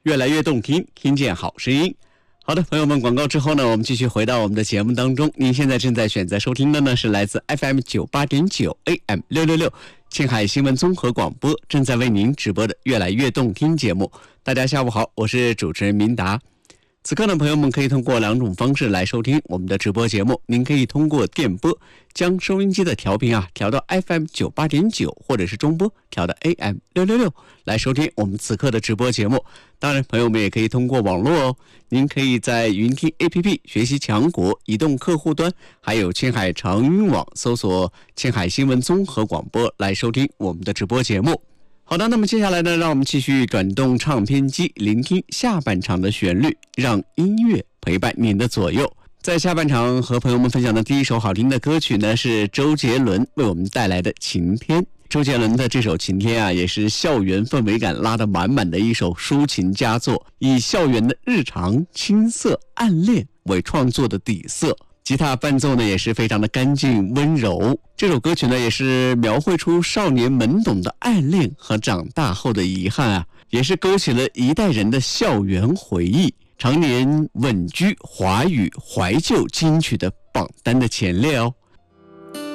越来越动听，听见好声音。好的，朋友们，广告之后呢，我们继续回到我们的节目当中。您现在正在选择收听的呢是来自 FM 98.9 AM 666青海新闻综合广播正在为您直播的越来越动听节目。大家下午好，我是主持人明达。此刻呢，朋友们可以通过两种方式来收听我们的直播节目。您可以通过电波将收音机的调频调到 FM 98.9，或者是中波调到 AM 666来收听我们此刻的直播节目。当然，朋友们也可以通过网络哦，您可以在云听 APP 学习强国移动客户端，还有青海长云网搜索青海新闻综合广播来收听我们的直播节目。好的，那么接下来呢，让我们继续转动唱片机，聆听下半场的旋律，让音乐陪伴您的左右。在下半场和朋友们分享的第一首好听的歌曲呢，是周杰伦为我们带来的《晴天》。周杰伦的这首《晴天》也是校园氛围感拉得满满的一首抒情佳作，以校园的日常、青涩、暗恋为创作的底色。吉他伴奏呢也是非常的干净温柔，这首歌曲呢也是描绘出少年懵懂的暗恋和长大后的遗憾也是勾起了一代人的校园回忆，常年稳居华语怀旧金曲的榜单的前列哦。